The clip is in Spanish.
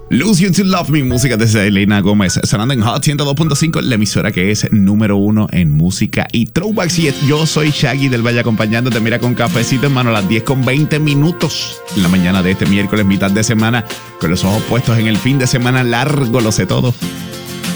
Lose You to Love Me, música de Selena Gómez, sonando en Hot 102.5, la emisora que es número 1 en música y throwbacks. Y yo soy Shaggy del Valle acompañándote, mira, con cafecito en mano a las 10:20 en la mañana de este miércoles, mitad de semana, con los ojos puestos en el fin de semana largo, lo sé todo.